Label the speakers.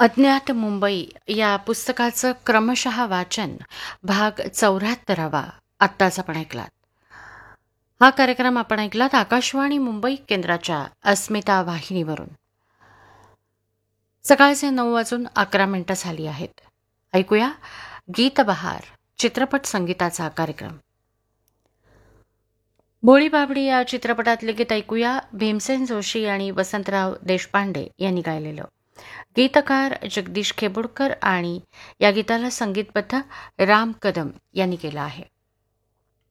Speaker 1: अज्ञात मुंबई या पुस्तकाचं क्रमशः वाचन भाग 74वा आत्ताच आपण ऐकलात. हा कार्यक्रम आपण ऐकलात आकाशवाणी मुंबई केंद्राच्या अस्मिता वाहिनीवरून. सकाळचे 9:11 झाली आहेत. ऐकूया गीतबहार चित्रपट संगीताचा कार्यक्रम. भोळी बाबडी या चित्रपटातले गीत ऐकूया. भीमसेन जोशी आणि वसंतराव देशपांडे यांनी गायलेलं. गीतकार जगदीश खेबुडकर आणि या गीताला संगीतबद्ध राम कदम यांनी केलं आहे.